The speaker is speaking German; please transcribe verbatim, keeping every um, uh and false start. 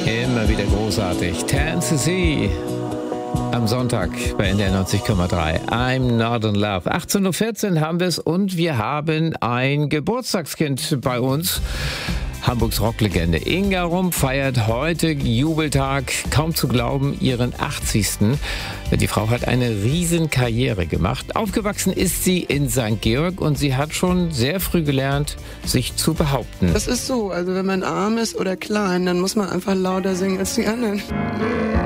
Immer wieder großartig. Tennessee am Sonntag bei N D R neunzig Komma drei. I'm not in love. achtzehn Uhr vierzehn haben wir es und wir haben ein Geburtstagskind bei uns. Hamburgs Rocklegende Inga Rump feiert heute Jubeltag, kaum zu glauben, ihren achtzigsten Die Frau hat eine riesen Karriere gemacht. Aufgewachsen ist sie in Sankt Georg und sie hat schon sehr früh gelernt, sich zu behaupten. Das ist so, also wenn man arm ist oder klein, dann muss man einfach lauter singen als die anderen.